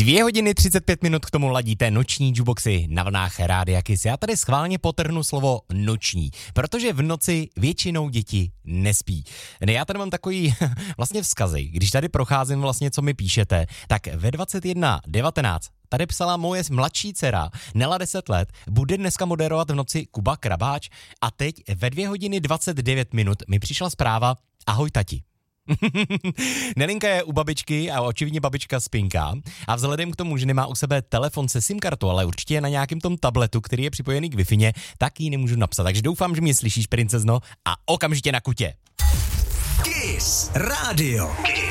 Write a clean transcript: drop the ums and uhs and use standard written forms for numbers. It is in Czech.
2 hodiny 35 minut k tomu ladíte noční jukeboxy na vlnách Rádia Kiss. Já tady schválně potrhnu slovo noční, protože v noci většinou děti nespí. Já tady mám takový vlastně vzkazy, když tady procházím vlastně, co mi píšete, tak ve 21:19 tady psala moje mladší dcera, Nela 10 let, bude dneska moderovat v noci Kuba Krabáč a teď ve 2 hodiny 29 minut mi přišla zpráva: ahoj tati. Nelinka je u babičky a očividně babička spinká a vzhledem k tomu, že nemá u sebe telefon se SIM kartou, ale určitě je na nějakém tom tabletu, který je připojený k Wi-Fi, tak ji nemůžu napsat. Takže doufám, že mě slyšíš, princezno, a okamžitě na kutě. Kiss Radio. Kiss.